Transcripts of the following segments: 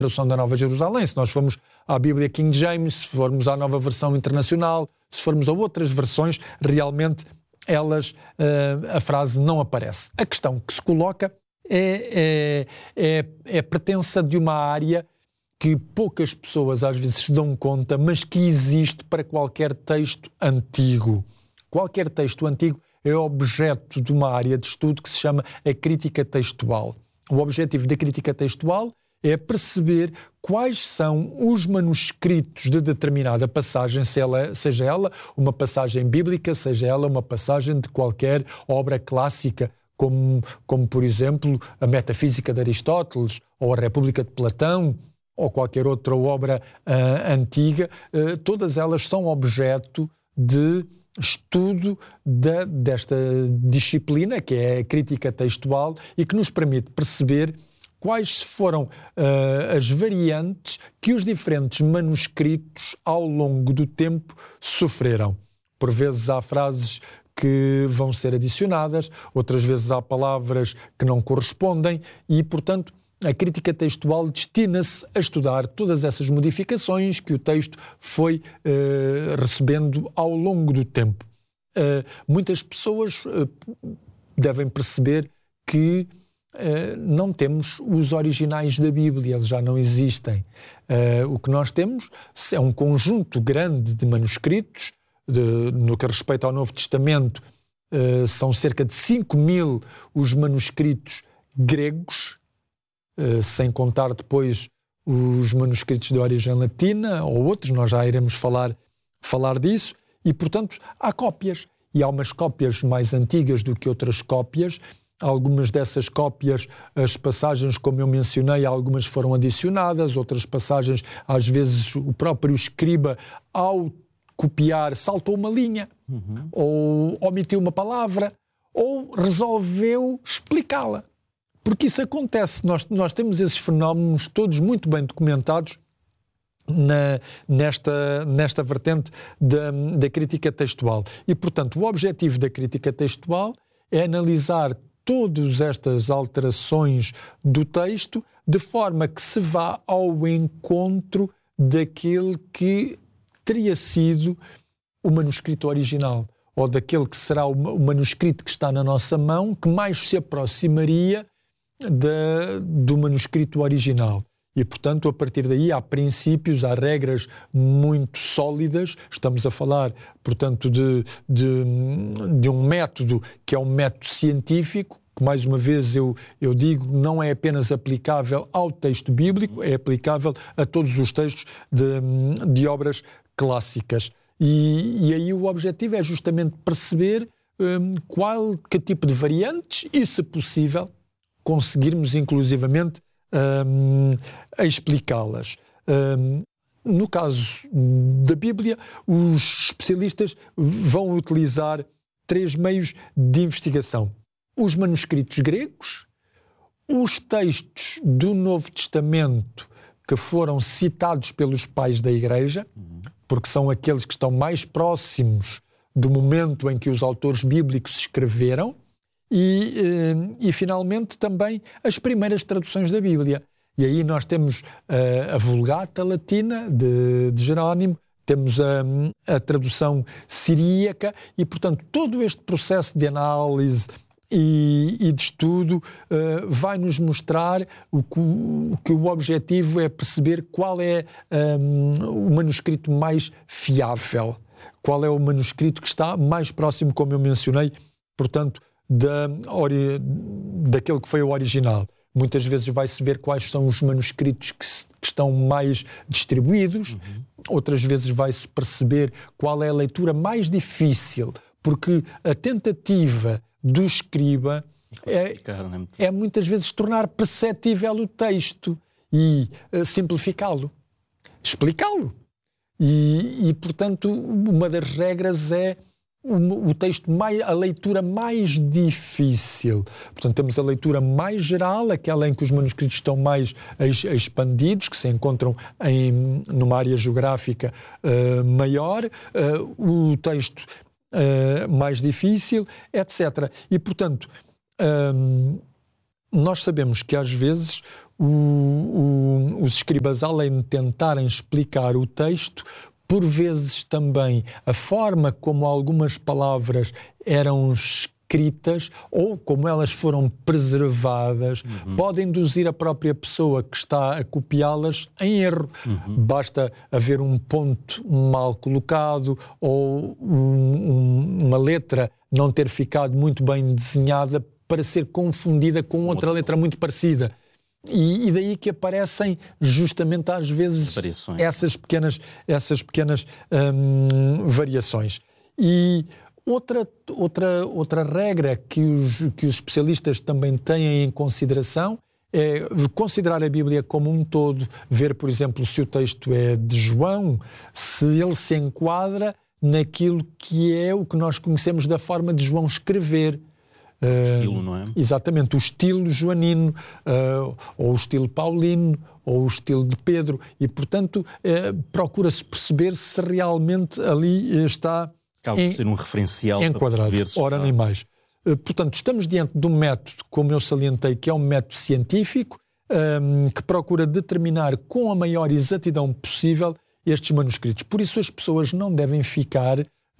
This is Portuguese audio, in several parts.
tradução da Nova Jerusalém, se nós formos à Bíblia King James, se formos à Nova Versão Internacional, se formos a outras versões, realmente a frase não aparece. A questão que se coloca é pertença de uma área que poucas pessoas às vezes se dão conta, mas que existe para qualquer texto antigo. Qualquer texto antigo é objeto de uma área de estudo que se chama a crítica textual. O objetivo da crítica textual é perceber quais são os manuscritos de determinada passagem, seja ela uma passagem bíblica, seja ela uma passagem de qualquer obra clássica, como por exemplo, a Metafísica de Aristóteles, ou a República de Platão, ou qualquer outra obra antiga. Todas elas são objeto de estudo desta disciplina, que é a crítica textual, e que nos permite perceber quais foram as variantes que os diferentes manuscritos ao longo do tempo sofreram. Por vezes há frases que vão ser adicionadas, outras vezes há palavras que não correspondem e, portanto, a crítica textual destina-se a estudar todas essas modificações que o texto foi recebendo ao longo do tempo. Muitas pessoas devem perceber que não temos os originais da Bíblia, eles já não existem. O que nós temos é um conjunto grande de manuscritos. No que respeita ao Novo Testamento, são cerca de 5.000 os manuscritos gregos, sem contar depois os manuscritos de origem latina ou outros, nós já iremos falar disso, e portanto há cópias, e há umas cópias mais antigas do que outras cópias. Algumas dessas cópias, as passagens, como eu mencionei, algumas foram adicionadas, outras passagens, às vezes o próprio escriba, ao copiar, saltou uma linha, ou omitiu uma palavra, ou resolveu explicá-la. Porque isso acontece, nós temos esses fenómenos todos muito bem documentados nesta vertente da crítica textual. E, portanto, o objetivo da crítica textual é analisar todas estas alterações do texto de forma que se vá ao encontro daquele que teria sido o manuscrito original, ou daquele que será o manuscrito que está na nossa mão, que mais se aproximaria do manuscrito original. E, portanto, a partir daí há princípios, há regras muito sólidas. Estamos a falar, portanto, de um método que é um método científico, que, mais uma vez, eu digo, não é apenas aplicável ao texto bíblico, é aplicável a todos os textos de obras clássicas. E aí o objetivo é justamente perceber que tipo de variantes e, se possível, conseguirmos inclusivamente a explicá-las. No caso da Bíblia, os especialistas vão utilizar 3 meios de investigação: os manuscritos gregos, os textos do Novo Testamento que foram citados pelos pais da Igreja, porque são aqueles que estão mais próximos do momento em que os autores bíblicos escreveram, e finalmente também as primeiras traduções da Bíblia. E aí nós temos a Vulgata Latina de Jerónimo, temos a tradução siríaca, e portanto todo este processo de análise e de estudo vai-nos mostrar que o objetivo é perceber qual é o manuscrito mais fiável, qual é o manuscrito que está mais próximo, como eu mencionei, portanto, daquele que foi o original. Muitas vezes vai-se ver quais são os manuscritos que estão mais distribuídos, outras vezes vai-se perceber qual é a leitura mais difícil, porque a tentativa do escriba é muitas vezes tornar perceptível o texto e simplificá-lo, explicá-lo. E, portanto, uma das regras é o texto, a leitura mais difícil. Portanto, temos a leitura mais geral, aquela em que os manuscritos estão mais expandidos, que se encontram numa área geográfica maior, o texto mais difícil, etc. E, portanto, nós sabemos que às vezes os escribas, além de tentarem explicar o texto, por vezes também a forma como algumas palavras eram escritas ou como elas foram preservadas pode induzir a própria pessoa que está a copiá-las em erro. Basta haver um ponto mal colocado ou uma letra não ter ficado muito bem desenhada para ser confundida com outra letra muito parecida. E daí que aparecem justamente às vezes essas pequenas variações. E outra regra que os especialistas também têm em consideração é considerar a Bíblia como um todo, ver, por exemplo, se o texto é de João, se ele se enquadra naquilo que é o que nós conhecemos da forma de João escrever. O estilo, não é? Exatamente, o estilo joanino, ou o estilo paulino, ou o estilo de Pedro, e portanto procura-se perceber se realmente ali está ser um referencial enquadrado. Para Ora, nem mais. Portanto, estamos diante de um método, como eu salientei, que é um método científico, que procura determinar com a maior exatidão possível estes manuscritos. Por isso as pessoas não devem ficar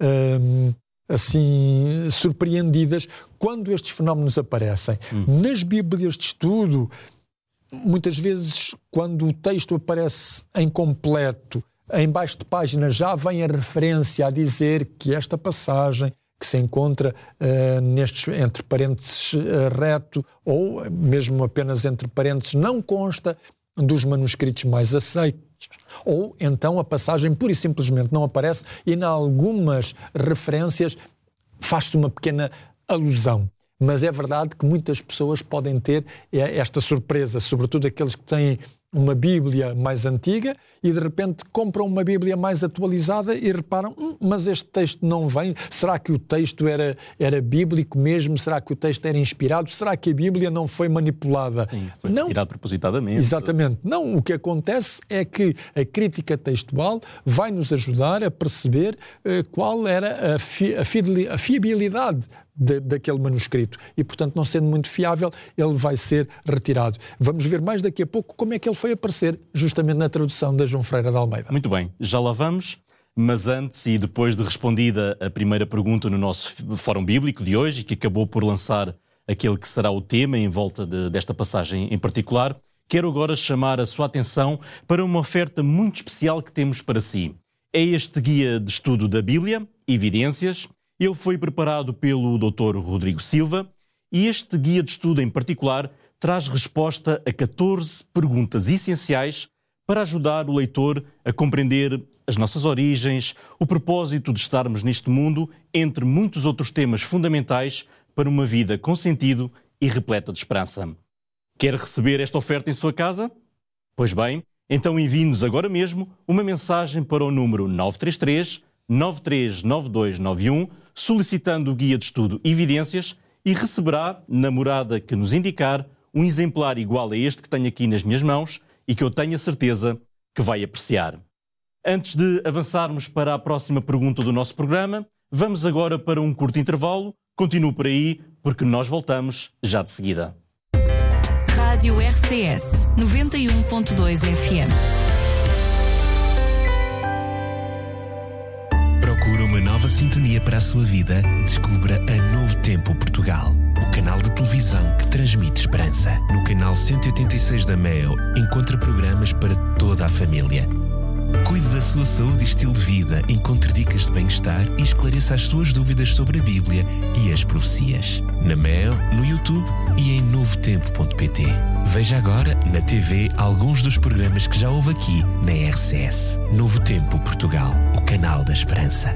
assim surpreendidas quando estes fenómenos aparecem. Nas Bíblias de estudo, muitas vezes, quando o texto aparece incompleto, em baixo de página já vem a referência a dizer que esta passagem que se encontra entre parênteses reto ou mesmo apenas entre parênteses não consta dos manuscritos mais aceitos. Ou então a passagem pura e simplesmente não aparece e em algumas referências faz-se uma pequena alusão. Mas é verdade que muitas pessoas podem ter esta surpresa, sobretudo aqueles que têm uma Bíblia mais antiga e de repente compram uma Bíblia mais atualizada e reparam, mas este texto não vem, será que o texto era bíblico mesmo? Será que o texto era inspirado? Será que a Bíblia não foi manipulada? Sim, foi retirado propositadamente. Exatamente. Não, o que acontece é que a crítica textual vai nos ajudar a perceber qual era a fiabilidade daquele manuscrito e, portanto, não sendo muito fiável, ele vai ser retirado. Vamos ver mais daqui a pouco como é que ele foi aparecer, justamente na tradução da João Ferreira de Almeida. Muito bem, já lá vamos, mas antes e depois de respondida a primeira pergunta no nosso Fórum Bíblico de hoje, que acabou por lançar aquele que será o tema em volta desta passagem em particular, quero agora chamar a sua atenção para uma oferta muito especial que temos para si. É este guia de estudo da Bíblia, Evidências. Ele foi preparado pelo Dr. Rodrigo Silva e este guia de estudo em particular traz resposta a 14 perguntas essenciais para ajudar o leitor a compreender as nossas origens, o propósito de estarmos neste mundo, entre muitos outros temas fundamentais para uma vida com sentido e repleta de esperança. Quer receber esta oferta em sua casa? Pois bem, então envie-nos agora mesmo uma mensagem para o número 933 939291 solicitando o guia de estudo Evidências e receberá, na morada que nos indicar, um exemplar igual a este que tenho aqui nas minhas mãos e que eu tenho a certeza que vai apreciar. Antes de avançarmos para a próxima pergunta do nosso programa, vamos agora para um curto intervalo. Continue por aí, porque nós voltamos já de seguida. Rádio RCS 91.2 FM. Procura uma nova sintonia para a sua vida? Descubra a Novo Tempo Portugal, o canal de televisão que transmite esperança. No canal 186 da MEO, encontra programas para toda a família. Cuide da sua saúde e estilo de vida, encontre dicas de bem-estar e esclareça as suas dúvidas sobre a Bíblia e as profecias. Na MEO, no YouTube e em novotempo.pt. Veja agora na TV alguns dos programas que já houve aqui na RCS. Novo Tempo Portugal, o canal da esperança.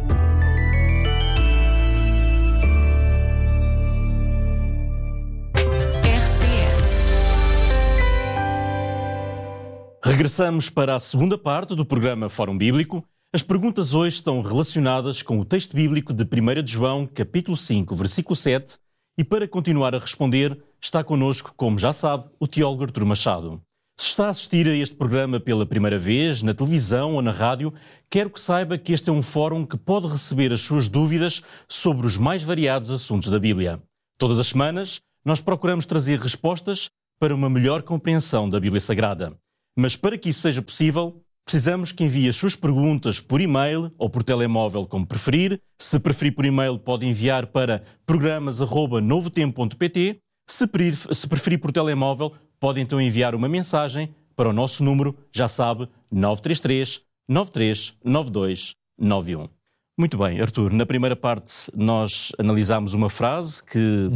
Regressamos para a segunda parte do programa Fórum Bíblico. As perguntas hoje estão relacionadas com o texto bíblico de 1 de João, capítulo 5, versículo 7, e para continuar a responder, está connosco, como já sabe, o teólogo Artur Machado. Se está a assistir a este programa pela primeira vez, na televisão ou na rádio, quero que saiba que este é um fórum que pode receber as suas dúvidas sobre os mais variados assuntos da Bíblia. Todas as semanas, nós procuramos trazer respostas para uma melhor compreensão da Bíblia Sagrada. Mas para que isso seja possível, precisamos que envie as suas perguntas por e-mail ou por telemóvel, como preferir. Se preferir por e-mail, pode enviar para programas@novotempo.pt. Se preferir por telemóvel, pode então enviar uma mensagem para o nosso número, já sabe, 933 93 92 91. Muito bem, Artur, na primeira parte nós analisámos uma frase que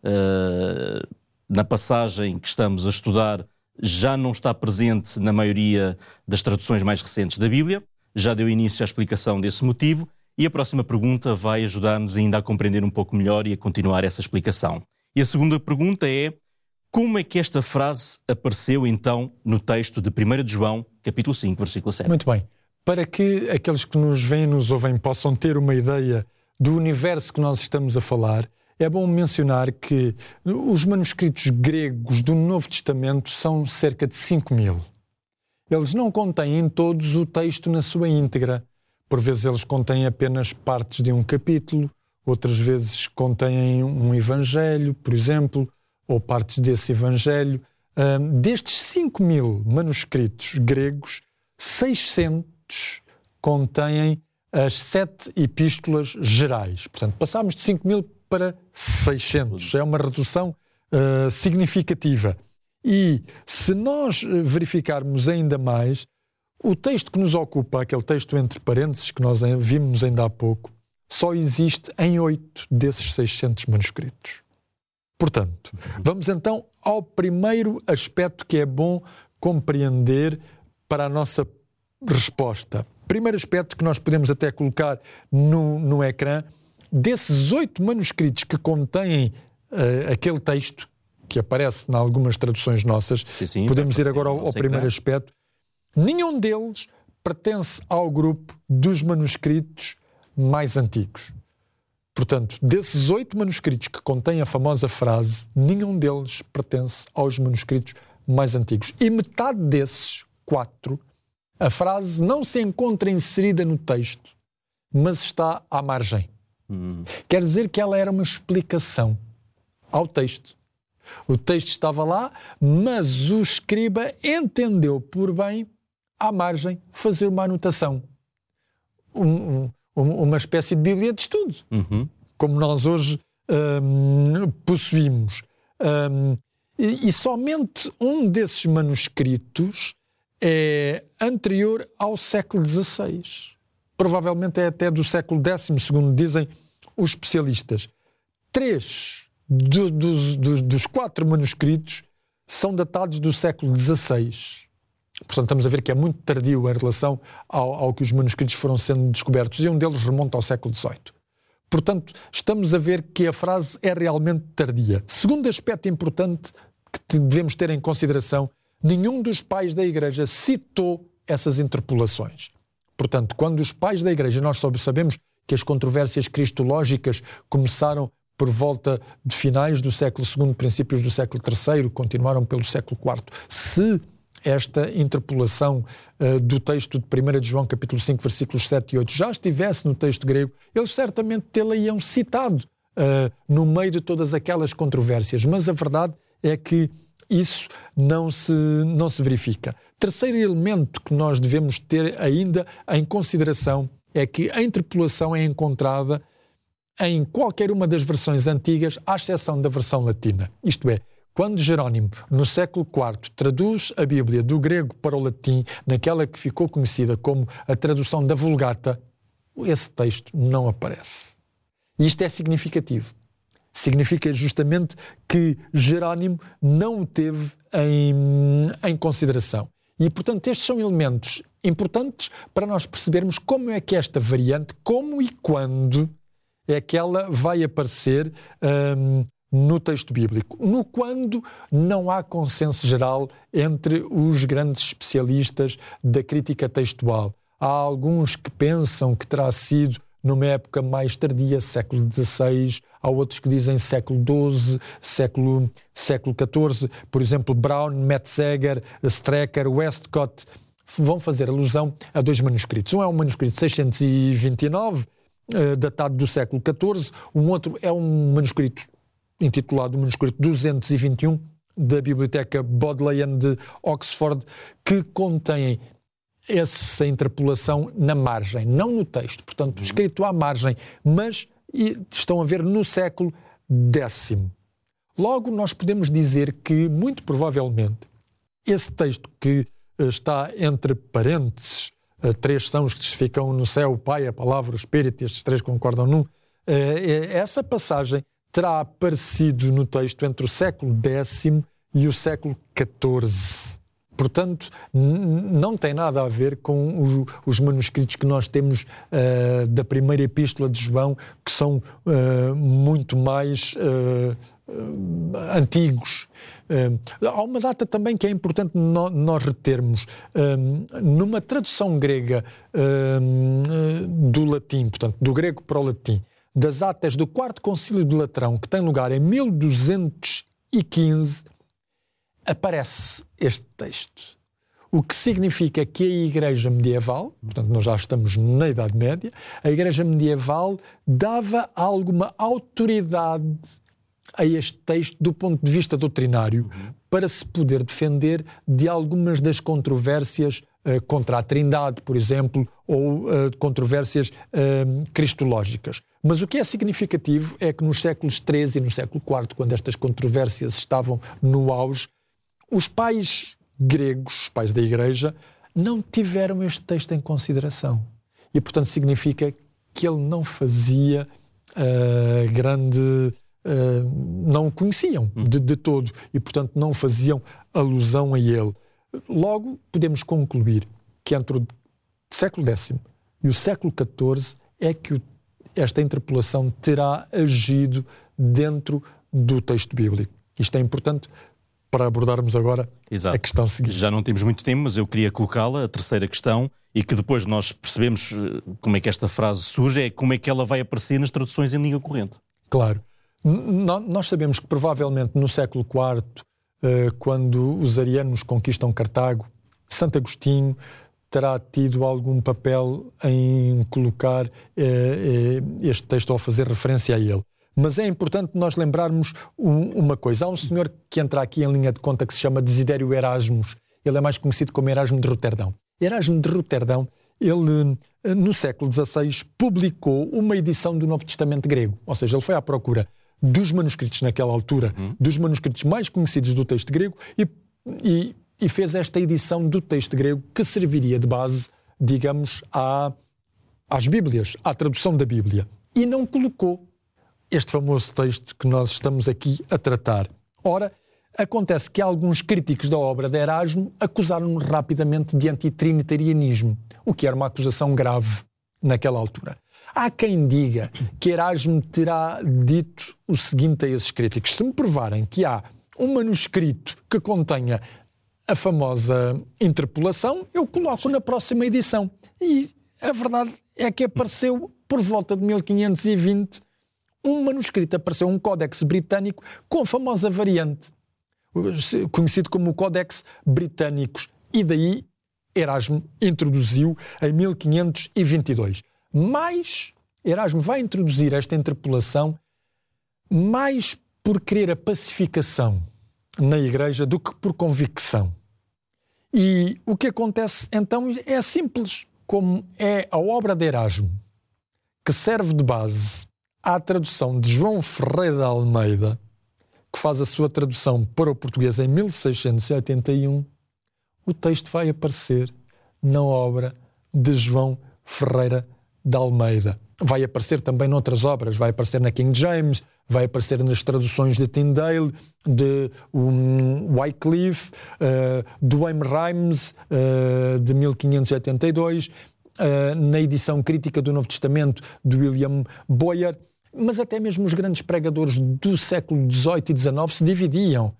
na passagem que estamos a estudar já não está presente na maioria das traduções mais recentes da Bíblia, já deu início à explicação desse motivo e a próxima pergunta vai ajudar-nos ainda a compreender um pouco melhor e a continuar essa explicação. E a segunda pergunta é: como é que esta frase apareceu então no texto de 1 de João, capítulo 5, versículo 7? Muito bem. Para que aqueles que nos veem e nos ouvem possam ter uma ideia do universo que nós estamos a falar, é bom mencionar que os manuscritos gregos do Novo Testamento são cerca de 5.000. Eles não contêm todos o texto na sua íntegra. Por vezes eles contêm apenas partes de um capítulo, outras vezes contêm um evangelho, por exemplo, ou partes desse evangelho. Destes 5.000 manuscritos gregos, 600 contêm as 7 epístolas gerais. Portanto, passámos de 5.000 para 600. É uma redução significativa. E se nós verificarmos ainda mais, o texto que nos ocupa, aquele texto entre parênteses que nós vimos ainda há pouco, só existe em 8 desses 600 manuscritos. Portanto, vamos então ao primeiro aspecto que é bom compreender para a nossa resposta. Primeiro aspecto que nós podemos até colocar no ecrã: desses 8 manuscritos que contêm aquele texto, que aparece em algumas traduções nossas, sim, podemos ir agora ao primeiro aspecto. Nenhum deles pertence ao grupo dos manuscritos mais antigos. Portanto, desses 8 manuscritos que contêm a famosa frase, nenhum deles pertence aos manuscritos mais antigos. E metade desses 4, a frase não se encontra inserida no texto, mas está à margem. Quer dizer que ela era uma explicação ao texto. O texto estava lá, mas o escriba entendeu por bem, à margem, fazer uma anotação. Uma espécie de Bíblia de estudo, como nós hoje possuímos. E somente um desses manuscritos é anterior ao século XVI. Provavelmente é até do século X, segundo dizem os especialistas. 3 dos 4 manuscritos são datados do século XVI. Portanto, estamos a ver que é muito tardio em relação ao que os manuscritos foram sendo descobertos, e um deles remonta ao século XVIII. Portanto, estamos a ver que a frase é realmente tardia. Segundo aspecto importante que devemos ter em consideração: nenhum dos pais da Igreja citou essas interpolações. Portanto, quando os pais da Igreja, nós sabemos que as controvérsias cristológicas começaram por volta de finais do século II, princípios do século III, continuaram pelo século IV. Se esta interpolação do texto de 1 de João, capítulo 5, versículos 7 e 8, já estivesse no texto grego, eles certamente tê-la-iam citado no meio de todas aquelas controvérsias. Mas a verdade é que isso não se verifica. Terceiro elemento que nós devemos ter ainda em consideração é que a interpolação é encontrada em qualquer uma das versões antigas, à exceção da versão latina. Isto é, quando Jerónimo, no século IV, traduz a Bíblia do grego para o latim, naquela que ficou conhecida como a tradução da Vulgata, esse texto não aparece. E isto é significativo. Significa justamente que Jerónimo não o teve em consideração. E, portanto, estes são elementos importantes para nós percebermos como é que esta variante, como e quando é que ela vai aparecer no texto bíblico. No quando não há consenso geral entre os grandes especialistas da crítica textual. Há alguns que pensam que terá sido numa época mais tardia, século XVI, há outros que dizem século XII, século XIV. Por exemplo, Brown, Metzeger, Strecker, Westcott vão fazer alusão a 2 manuscritos. Um é um manuscrito de 629, datado do século XIV. Um outro é um manuscrito intitulado Manuscrito 221, da Biblioteca Bodleian de Oxford, que contêm essa interpolação na margem, não no texto, portanto, escrito à margem, mas estão a ver no século X. Logo, nós podemos dizer que, muito provavelmente, esse texto que está entre parênteses, 3 são os que testificam no céu, o Pai, a Palavra, o Espírito, e estes 3 concordam num, essa passagem terá aparecido no texto entre o século X e o século XIV. Portanto, não tem nada a ver com os manuscritos que nós temos da primeira epístola de João, que são muito mais antigos. Há uma data também que é importante nós retermos. Numa tradução grega do latim, portanto, do grego para o latim, das atas do 4º Concílio de Latrão, que tem lugar em 1215, aparece este texto. O que significa que a Igreja medieval, portanto nós já estamos na Idade Média, a Igreja medieval dava alguma autoridade a este texto do ponto de vista doutrinário, para se poder defender de algumas das controvérsias contra a Trindade, por exemplo, ou controvérsias cristológicas. Mas o que é significativo é que nos séculos XIII e no século IV, quando estas controvérsias estavam no auge, os pais gregos, os pais da Igreja, não tiveram este texto em consideração. E, portanto, significa que ele não fazia não o conheciam de todo e, portanto, não faziam alusão a ele. Logo, podemos concluir que entre o século X e o século XIV é que esta interpolação terá agido dentro do texto bíblico. Isto é importante para abordarmos agora a questão seguinte. Já não temos muito tempo, mas eu queria colocá-la, a terceira questão, e que depois nós percebemos como é que esta frase surge, é como é que ela vai aparecer nas traduções em língua corrente. Claro. Nós sabemos que provavelmente no século IV, quando os arianos conquistam Cartago, Santo Agostinho terá tido algum papel em colocar este texto ou fazer referência a ele. Mas é importante nós lembrarmos uma coisa. Há um senhor que entra aqui em linha de conta que se chama Desidério Erasmus. Ele é mais conhecido como Erasmo de Roterdão. Erasmo de Roterdão, ele no século XVI publicou uma edição do Novo Testamento grego. Ou seja, ele foi à procura dos manuscritos naquela altura, dos manuscritos mais conhecidos do texto grego e fez esta edição do texto grego que serviria de base, digamos, às Bíblias, à tradução da Bíblia. E não colocou este famoso texto que nós estamos aqui a tratar. Ora, acontece que alguns críticos da obra de Erasmo acusaram-no rapidamente de antitrinitarianismo, o que era uma acusação grave naquela altura. Há quem diga que Erasmo terá dito o seguinte a esses críticos: se me provarem que há um manuscrito que contenha a famosa interpolação, eu coloco na próxima edição. E a verdade é que apareceu, por volta de 1520, um manuscrito, apareceu um Códex Britânico com a famosa variante, conhecido como o Códex Britânicos, e daí Erasmo introduziu em 1522. Mas Erasmo vai introduzir esta interpolação mais por querer a pacificação na Igreja do que por convicção. E o que acontece então é simples, como é a obra de Erasmo, que serve de base à tradução de João Ferreira de Almeida, que faz a sua tradução para o português em 1681, o texto vai aparecer na obra de João Ferreira de Almeida. Vai aparecer também noutras obras, vai aparecer na King James, vai aparecer nas traduções de Tyndale, de Wycliffe, do M. Rhymes, de 1582, na edição crítica do Novo Testamento de William Boyer, mas até mesmo os grandes pregadores do século XVIII e XIX se dividiam.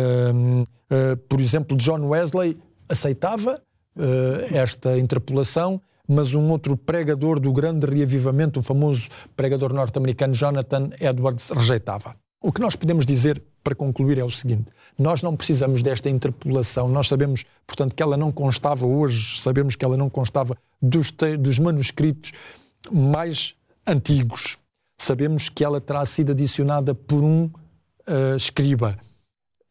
Por exemplo, John Wesley aceitava esta interpolação, mas um outro pregador do grande reavivamento, o famoso pregador norte-americano Jonathan Edwards, rejeitava. O que nós podemos dizer, para concluir, é o seguinte: nós não precisamos desta interpolação. Nós sabemos, portanto, que ela não constava hoje, sabemos que ela não constava dos manuscritos mais antigos. Sabemos que ela terá sido adicionada por um escriba.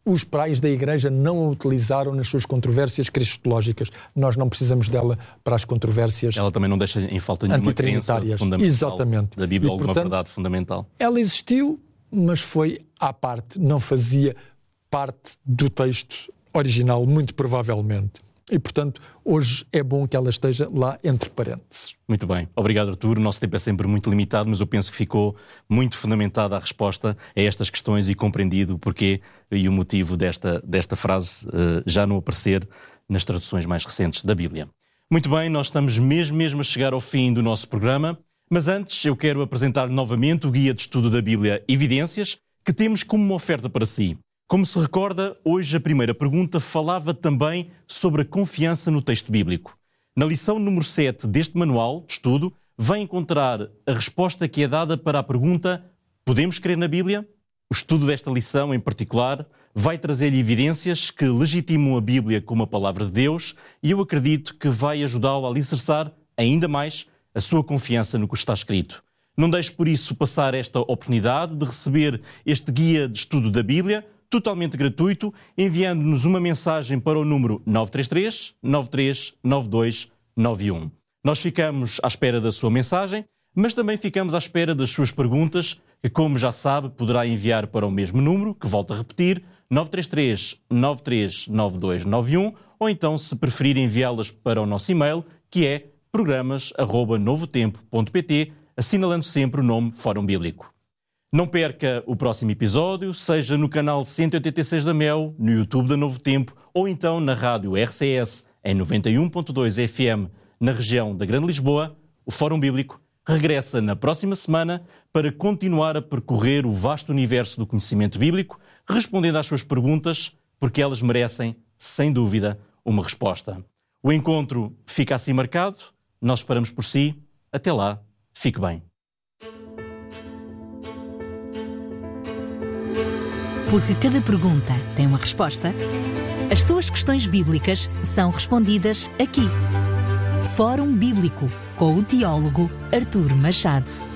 os pais da Igreja não a utilizaram nas suas controvérsias cristológicas. Nós não precisamos dela para as controvérsias. Ela também não deixa em falta nenhuma crença fundamental. Exatamente. Da Bíblia, e, alguma portanto, verdade fundamental. Ela existiu, mas foi à parte, não fazia parte do texto original, muito provavelmente. E, portanto, hoje é bom que ela esteja lá entre parênteses. Muito bem. Obrigado, Artur. O nosso tempo é sempre muito limitado, mas eu penso que ficou muito fundamentada a resposta a estas questões e compreendido o porquê e o motivo desta frase já não aparecer nas traduções mais recentes da Bíblia. Muito bem, nós estamos mesmo a chegar ao fim do nosso programa, mas antes eu quero apresentar novamente o Guia de Estudo da Bíblia Evidências, que temos como uma oferta para si. Como se recorda, hoje a primeira pergunta falava também sobre a confiança no texto bíblico. Na lição número 7 deste manual de estudo, vai encontrar a resposta que é dada para a pergunta: podemos crer na Bíblia? O estudo desta lição, em particular, vai trazer-lhe evidências que legitimam a Bíblia como a palavra de Deus e eu acredito que vai ajudá-lo a alicerçar ainda mais a sua confiança no que está escrito. Não deixe por isso passar esta oportunidade de receber este guia de estudo da Bíblia, totalmente gratuito, enviando-nos uma mensagem para o número 933 9392 91. Nós ficamos à espera da sua mensagem, mas também ficamos à espera das suas perguntas, que, como já sabe, poderá enviar para o mesmo número, que volto a repetir, 933 9392 91, ou então, se preferir, enviá-las para o nosso e-mail, que é programas@novotempo.pt, assinalando sempre o nome Fórum Bíblico. Não perca o próximo episódio, seja no canal 186 da MEL, no YouTube da Novo Tempo, ou então na rádio RCS em 91.2 FM na região da Grande Lisboa. O Fórum Bíblico regressa na próxima semana para continuar a percorrer o vasto universo do conhecimento bíblico, respondendo às suas perguntas, porque elas merecem, sem dúvida, uma resposta. O encontro fica assim marcado, nós esperamos por si. Até lá, fique bem. Porque cada pergunta tem uma resposta, as suas questões bíblicas são respondidas aqui. Fórum Bíblico, com o teólogo Artur Machado.